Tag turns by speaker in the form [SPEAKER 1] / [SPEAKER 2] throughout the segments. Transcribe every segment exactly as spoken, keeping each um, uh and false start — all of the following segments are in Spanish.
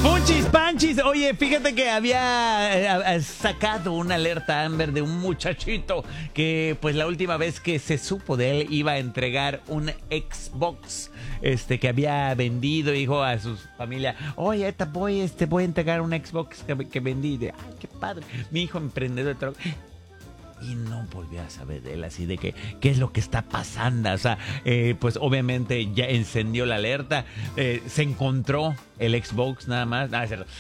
[SPEAKER 1] Punchis, panchis, oye, fíjate que había eh, sacado una alerta Amber de un muchachito que pues la última vez que se supo de él iba a entregar un Xbox este que había vendido, dijo a su familia, oye, esta voy, este, voy a entregar un Xbox que, que vendí, de, ay, qué padre, mi hijo emprendedor de trabajo. Y no volvió a saber de él, así de que, ¿qué es lo que está pasando? O sea, eh, pues obviamente ya encendió la alerta, eh, se encontró el Xbox nada más. Ah, es cierto.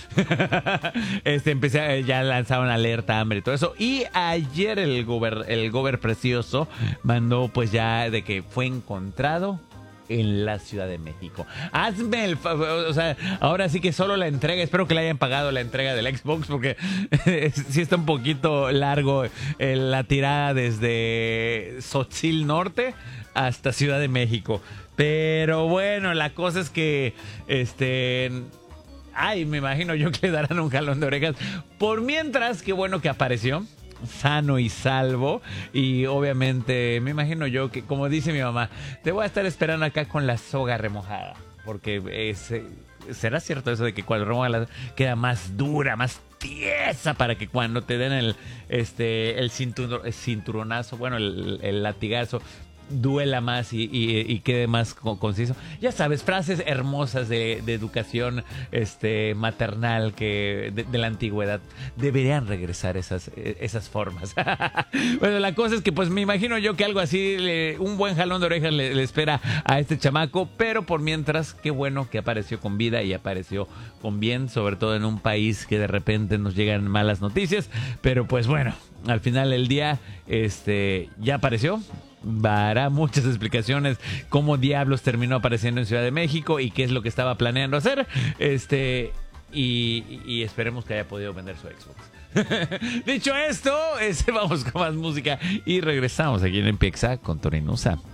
[SPEAKER 1] este, empecé, ya lanzaron alerta, hambre y todo eso. Y ayer el gober, el gober precioso mandó pues ya de que fue encontrado en la Ciudad de México. Hazme el favor, o sea, ahora sí que solo la entrega, espero que le hayan pagado la entrega del Xbox porque sí está un poquito largo eh, la tirada desde Xochil Norte hasta Ciudad de México. Pero bueno, la cosa es que este ay, me imagino yo que le darán un jalón de orejas. Por mientras, qué bueno que apareció sano y salvo, y obviamente me imagino yo que, como dice mi mamá, te voy a estar esperando acá con la soga remojada, porque es, será cierto eso de que cuando remoja la, queda más dura, más tiesa, para que cuando te den el este el, cintur, el cinturonazo, bueno, el, el latigazo, duela más y, y, y quede más conciso. Ya sabes, frases hermosas de, de educación este maternal que de, de la antigüedad. Deberían regresar esas, esas formas. Bueno, la cosa es que pues me imagino yo que algo así, le, un buen jalón de orejas le, le espera a este chamaco, pero por mientras, qué bueno que apareció con vida y apareció con bien, sobre todo en un país que de repente nos llegan malas noticias, pero pues bueno, al final del día este ya apareció. Dará muchas explicaciones cómo diablos terminó apareciendo en Ciudad de México y qué es lo que estaba planeando hacer. Este y, y esperemos que haya podido vender su Xbox. Dicho esto, este, vamos con más música y regresamos aquí en Empieza con Tony Nusa.